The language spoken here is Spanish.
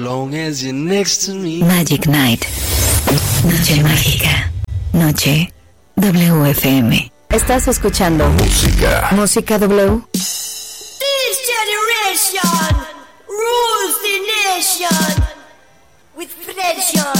long as you're next to me. Magic Night. Noche mágica. Noche WFM. Estás escuchando Música W.